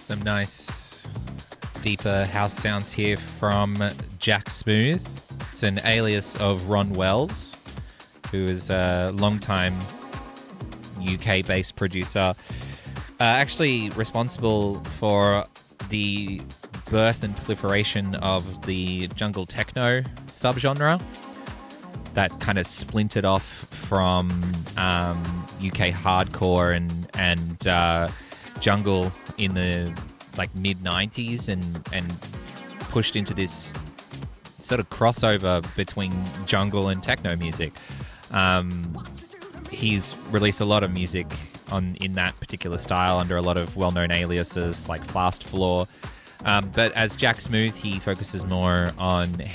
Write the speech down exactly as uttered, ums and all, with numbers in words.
Some nice, deeper house sounds here from Jack Smooth. It's an alias of Ron Wells, who is a long-time U K-based producer, uh, actually responsible for the birth and proliferation of the jungle techno subgenre that kind of splintered off from um, U K hardcore and and uh, jungle in the like mid nineties and and pushed into this sort of crossover between jungle and techno music. Um, he's released a lot of music on in that particular style under a lot of well-known aliases like Fast Floor. Um, but as Jack Smooth, he focuses more on